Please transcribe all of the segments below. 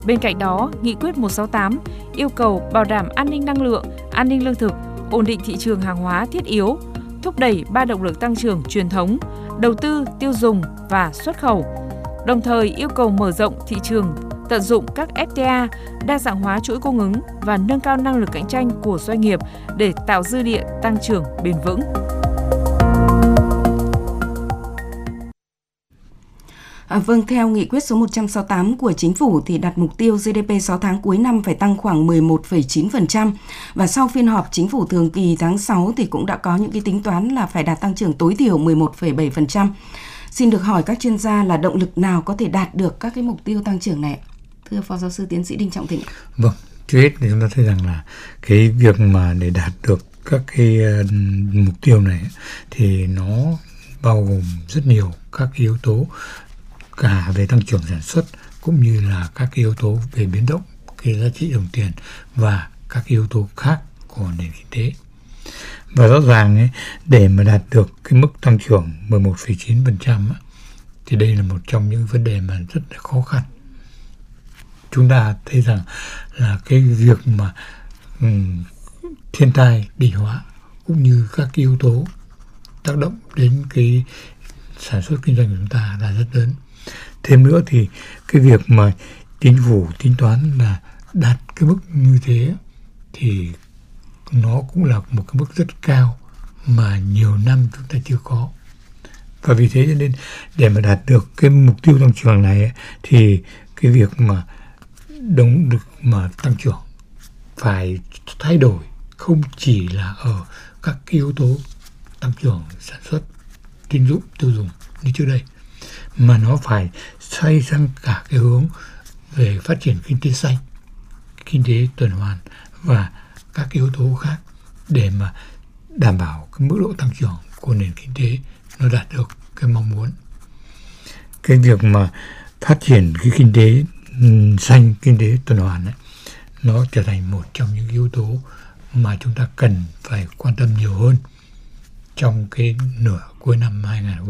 Bên cạnh đó, Nghị quyết 168 yêu cầu bảo đảm an ninh năng lượng, an ninh lương thực, ổn định thị trường hàng hóa thiết yếu, thúc đẩy 3 động lực tăng trưởng truyền thống, đầu tư, tiêu dùng và xuất khẩu. Đồng thời yêu cầu mở rộng thị trường, tận dụng các FTA, đa dạng hóa chuỗi cung ứng và nâng cao năng lực cạnh tranh của doanh nghiệp để tạo dư địa tăng trưởng bền vững. Vâng, theo nghị quyết số 168 của Chính phủ thì đặt mục tiêu GDP 6 tháng cuối năm phải tăng khoảng 11,9%. Và sau phiên họp Chính phủ thường kỳ tháng 6 thì cũng đã có những cái tính toán là phải đạt tăng trưởng tối thiểu 11,7%. Xin được hỏi các chuyên gia là động lực nào có thể đạt được các cái mục tiêu tăng trưởng này? Thưa Phó Giáo sư Tiến sĩ Đinh Trọng Thịnh. Vâng, trước hết thì chúng ta thấy rằng là cái việc mà để đạt được các cái mục tiêu này thì nó bao gồm rất nhiều các cái yếu tố, cả về tăng trưởng sản xuất cũng như là các cái yếu tố về biến động cái giá trị đồng tiền và các cái yếu tố khác của nền kinh tế. Và rõ ràng ấy, để mà đạt được cái mức tăng trưởng 11,9% thì đây là một trong những vấn đề mà rất là khó khăn. Chúng ta thấy rằng là cái việc mà thiên tai địch họa cũng như các cái yếu tố tác động đến cái sản xuất kinh doanh của chúng ta là rất lớn. Thêm nữa thì cái việc mà chính phủ tính toán là đạt cái mức như thế thì nó cũng là một cái mức rất cao mà nhiều năm chúng ta chưa có. Và vì thế cho nên để mà đạt được cái mục tiêu tăng trưởng này thì cái việc mà động lực mà tăng trưởng phải thay đổi không chỉ là ở các cái yếu tố tăng trưởng sản xuất, tín dụng, tiêu dùng như trước đây, mà nó phải xoay sang cả cái hướng về phát triển kinh tế xanh, kinh tế tuần hoàn và các yếu tố khác để mà đảm bảo cái mức độ tăng trưởng của nền kinh tế nó đạt được cái mong muốn. Cái việc mà phát triển cái kinh tế xanh, kinh tế tuần hoàn ấy, nó trở thành một trong những yếu tố mà chúng ta cần phải quan tâm nhiều hơn trong cái nửa cuối năm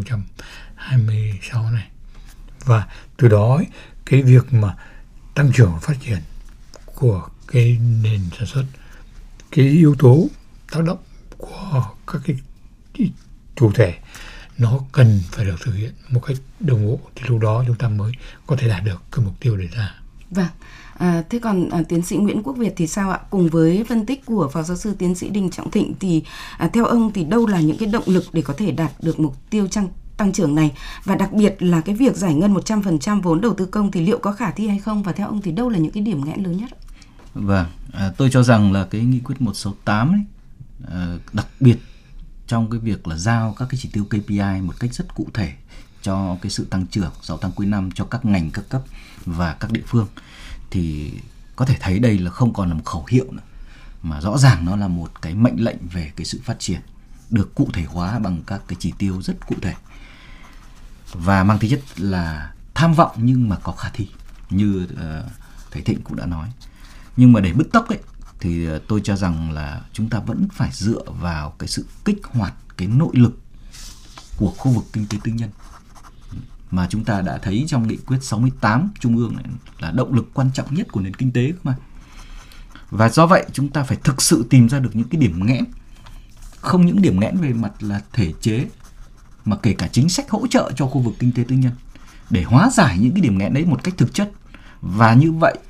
2026 này. Và từ đó ấy, cái việc mà tăng trưởng phát triển của cái nền sản xuất, cái yếu tố tác động của các cái chủ thể nó cần phải được thực hiện một cách đồng bộ thì lúc đó chúng ta mới có thể đạt được cái mục tiêu đề ra. Vâng. Thế còn tiến sĩ Nguyễn Quốc Việt thì sao ạ? Cùng với phân tích của Phó Giáo sư Tiến sĩ Đinh Trọng Thịnh thì theo ông thì đâu là những cái động lực để có thể đạt được mục tiêu tăng trưởng này? Và đặc biệt là cái việc giải ngân 100% vốn đầu tư công thì liệu có khả thi hay không? Và theo ông thì đâu là những cái điểm nghẽn lớn nhất? Vâng, tôi cho rằng là cái nghị quyết 168 ấy, đặc biệt trong cái việc là giao các cái chỉ tiêu KPI một cách rất cụ thể cho cái sự tăng trưởng 6 tháng cuối năm cho các ngành các cấp và các địa phương, thì có thể thấy đây là không còn là một khẩu hiệu nữa, mà rõ ràng nó là một cái mệnh lệnh về cái sự phát triển được cụ thể hóa bằng các cái chỉ tiêu rất cụ thể và mang tính chất là tham vọng nhưng mà có khả thi như thầy Thịnh cũng đã nói. Nhưng mà để bứt tốc ấy thì tôi cho rằng là chúng ta vẫn phải dựa vào cái sự kích hoạt cái nội lực của khu vực kinh tế tư nhân mà chúng ta đã thấy trong nghị quyết 68 Trung ương này là động lực quan trọng nhất của nền kinh tế mà. Và do vậy chúng ta phải thực sự tìm ra được những cái điểm nghẽn, không những điểm nghẽn về mặt là thể chế mà kể cả chính sách hỗ trợ cho khu vực kinh tế tư nhân để hóa giải những cái điểm nghẽn đấy một cách thực chất. Và như vậy